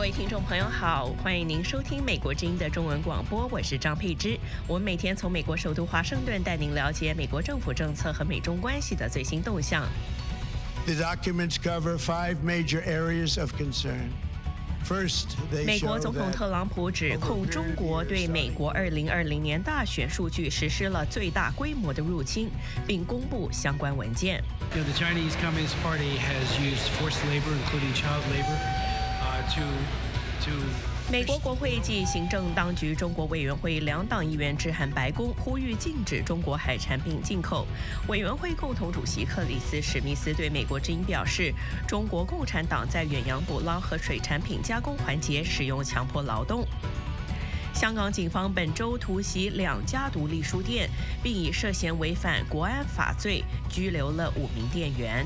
位听众朋友好，欢迎您收听美国之音的中文广播，我是张佩芝。我们每天从美国首都华盛顿带您了解美国政府政策和美中关系的最新动向。 The documents cover 5 major areas of concern. 美国总统特朗普指控中国对美国2020年大选数据实施了最大规模的入侵，并公布相关文件。 The Chinese Communist Party has used forced labor, including child labor, to 美国国会暨行政当局中国委员会2党议员致函白宫，呼吁禁止中国海产品进口。委员会共同主席克里斯·史密斯对美国之音表示，中国共产党在远洋捕捞和水产品加工环节使用强迫劳动。香港警方本周突袭2家独立书店，并以涉嫌违反国安法罪拘留了5名店员。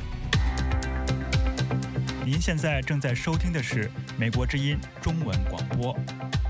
您现在正在收听的是美国之音中文广播。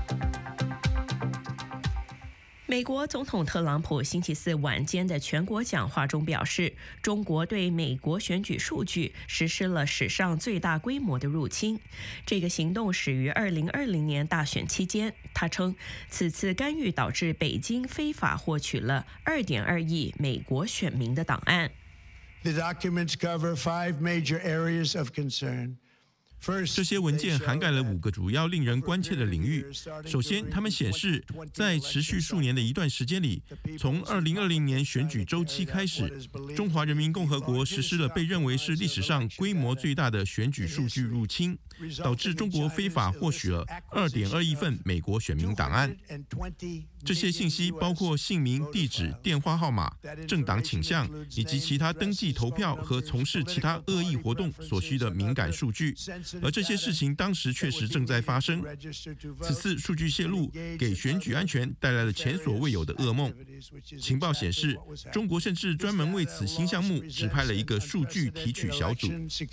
美国总统特朗普星期四晚间的全国讲话中表示，中国对美国选举数据实施了史上最大规模的入侵。这个行动始于2020年大选期间。他称，此次干预导致北京非法获取了2.2亿美国选民的档案。 The documents cover 5 major areas of concern. 这些文件涵盖了5个主要令人关切的领域。首先，它们显示，在持续数年的一段时间里，从2020年选举周期开始，中华人民共和国实施了被认为是历史上规模最大的选举数据入侵，导致中国非法获取了2.2亿份美国选民档案。这些信息包括姓名、地址、电话号码、政党倾向以及其他登记投票和从事其他恶意活动所需的敏感数据。而这些事情当时确实正在发生。此次数据泄露给选举安全带来了前所未有的噩梦。情报显示，中国甚至专门为此新项目指派了一个数据提取小组。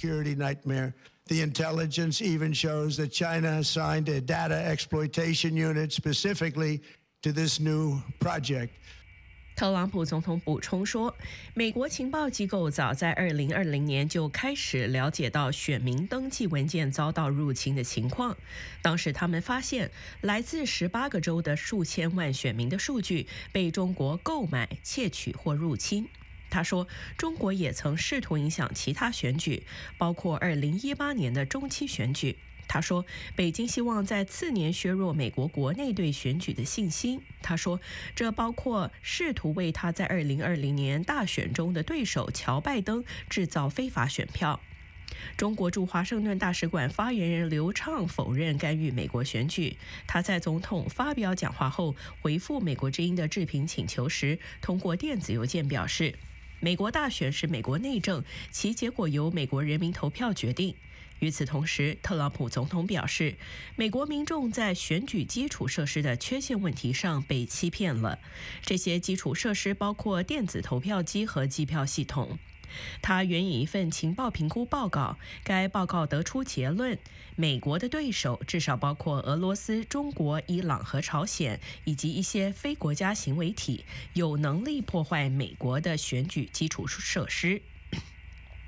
The intelligence even shows that China assigned a data exploitation unit specifically to this new project. 特朗普总统补充说，美国情报机构早在2020年就开始了解到选民登记文件遭到入侵的情况。当时他们发现，来自18个州的数千万选民的数据被中国购买、窃取或入侵。他说，中国也曾试图影响其他选举，包括2018年的中期选举。他说，北京希望在次年削弱美国国内对选举的信心。他说，这包括试图为他在2020年大选中的对手乔拜登制造非法选票。中国驻华盛顿大使馆发言人刘畅否认干预美国选举。他在总统发表讲话后回复美国之音的置评请求时，通过电子邮件表示，美国大选是美国内政，其结果由美国人民投票决定。与此同时，特朗普总统表示，美国民众在选举基础设施的缺陷问题上被欺骗了。这些基础设施包括电子投票机和计票系统。他援引一份情报评估报告，该报告得出结论，美国的对手至少包括俄罗斯、中国、伊朗和朝鲜，以及一些非国家行为体，有能力破坏美国的选举基础设施。